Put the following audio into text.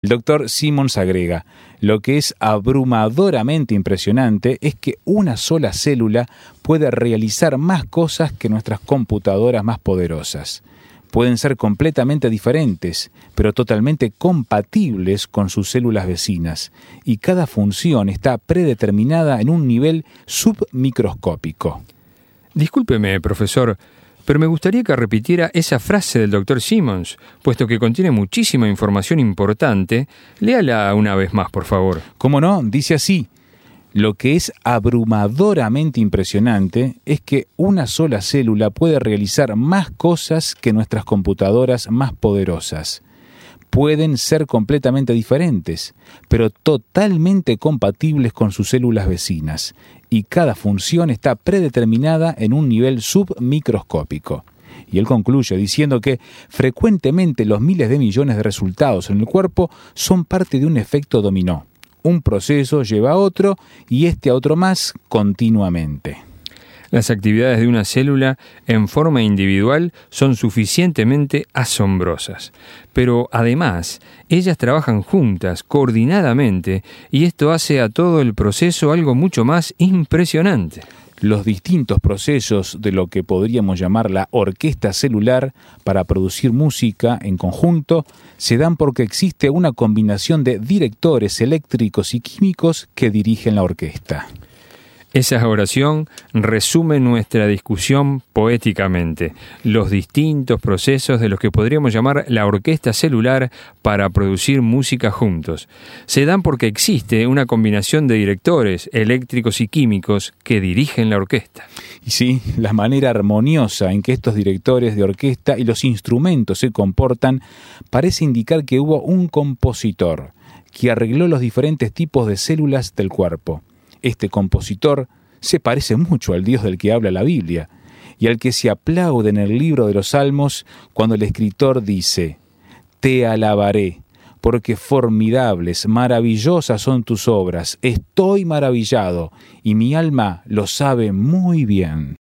doctor Simmons agrega: lo que es abrumadoramente impresionante es que una sola célula puede realizar más cosas que nuestras computadoras más poderosas. Pueden ser completamente diferentes, pero totalmente compatibles con sus células vecinas, y cada función está predeterminada en un nivel submicroscópico. Discúlpeme, profesor, pero me gustaría que repitiera esa frase del Dr. Simmons, puesto que contiene muchísima información importante. Léala una vez más, por favor. ¿Cómo no? Dice así: lo que es abrumadoramente impresionante es que una sola célula puede realizar más cosas que nuestras computadoras más poderosas. Pueden ser completamente diferentes, pero totalmente compatibles con sus células vecinas, y cada función está predeterminada en un nivel submicroscópico. Y él concluye diciendo que frecuentemente los miles de millones de resultados en el cuerpo son parte de un efecto dominó. Un proceso lleva a otro y a otro más continuamente. Las actividades de una célula en forma individual son suficientemente asombrosas. Pero además, ellas trabajan juntas, coordinadamente, y esto hace a todo el proceso algo mucho más impresionante. Los distintos procesos de lo que podríamos llamar la orquesta celular para producir música en conjunto se dan porque existe una combinación de directores eléctricos y químicos que dirigen la orquesta. Esa oración resume nuestra discusión poéticamente, los distintos procesos de los que podríamos llamar la orquesta celular para producir música juntos. Se dan porque existe una combinación de directores eléctricos y químicos que dirigen la orquesta. Y sí, la manera armoniosa en que estos directores de orquesta y los instrumentos se comportan parece indicar que hubo un compositor que arregló los diferentes tipos de células del cuerpo. Este compositor se parece mucho al Dios del que habla la Biblia y al que se aplaude en el libro de los Salmos cuando el escritor dice: «Te alabaré, porque formidables, maravillosas son tus obras. Estoy maravillado y mi alma lo sabe muy bien».